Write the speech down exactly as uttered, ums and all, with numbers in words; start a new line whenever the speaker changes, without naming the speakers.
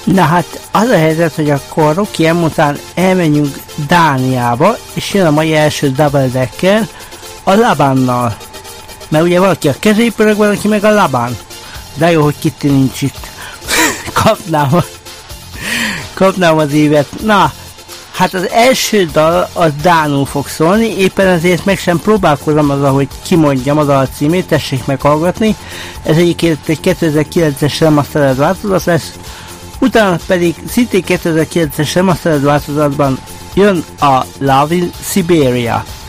Na hát az a helyzet, hogy akkor Rocky M után elmenjünk Dániába, és jön a mai első double decker a Labannal. Mert ugye valaki a kezépörög, valaki meg a Laban. De jó, hogy Kitty nincs itt. Kapnám, a, kapnám az évet. Na, hát az első dal az dánul fog szólni, éppen ezért meg sem próbálkozom azzal, hogy kimondjam a dal címét, tessék meghallgatni. Ez egyébként egy kétezer-kilences remastered változat lesz, utána pedig szintén kétezer-kilences remastered változatban jön a Love in Siberia.